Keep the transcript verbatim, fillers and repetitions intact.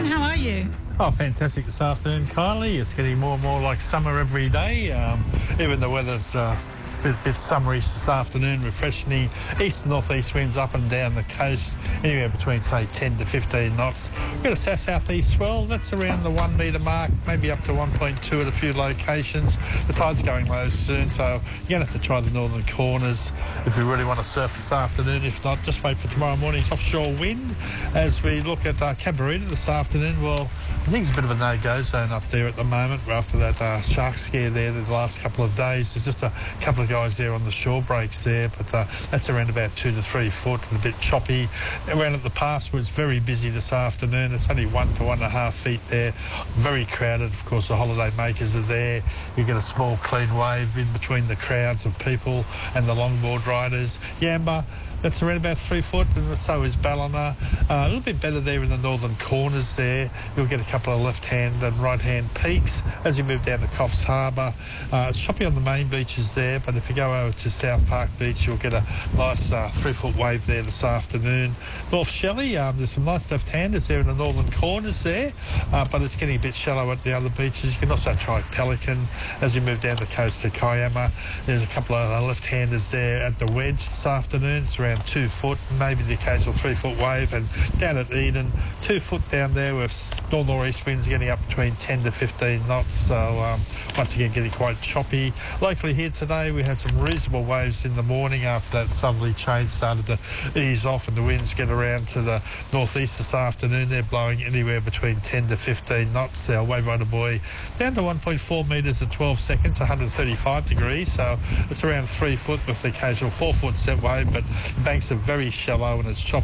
Ian, how are you? Oh, fantastic this afternoon, Kylie. It's getting more and more like summer every day. Um, even the weather's uh, a bit, bit summerish this afternoon, refreshing east and northeast winds up and down the coast, anywhere between, say, ten to fifteen knots. We've got a south-southeast swell, that's around the one metre mark, maybe up to one point two at a few locations. The tide's going low soon, so you're going to have to try the northern corners if you really want to surf this afternoon. If not, just wait for tomorrow morning's offshore wind. As we look at uh, Cabarita this afternoon, well, I think it's a bit of a no-go zone up there at the moment after that uh, shark scare there the last couple of days. There's just a couple of guys there on the shore breaks there, but uh, that's around about two to three foot and a bit choppy. Around at the pass where it's very busy this afternoon, it's only one to one and a half feet there. Very crowded, of course, the holiday makers are there. You get a small clean wave in between the crowds of people and the longboard riders. Yamba, that's around about three foot, and so is Ballina. Uh, a little bit better there in the northern corners there. You'll get a couple of left-hand and right-hand peaks as you move down to Coffs Harbour. Uh, it's choppy on the main beaches there, but if you go over to South Park Beach, you'll get a nice uh, three-foot wave there this afternoon. North Shelley, um, there's some nice left-handers there in the northern corners there, uh, but it's getting a bit shallow at the other beaches. You can also try Pelican as you move down the coast to Kiama. There's a couple of uh, left-handers there at the Wedge this afternoon. It's around two foot, maybe the occasional three foot wave, and down at Eden, two foot down there with north northeast winds getting up between ten to fifteen knots. So um, once again, getting quite choppy. Locally here today, we had some reasonable waves in the morning after that southerly change started to ease off, and the winds get around to the northeast this afternoon. They're blowing anywhere between ten to fifteen knots. Our wave rider buoy down to one point four metres in twelve seconds, one hundred thirty-five degrees. So it's around three foot with the occasional four foot set wave, but banks are very shallow and it's choppy.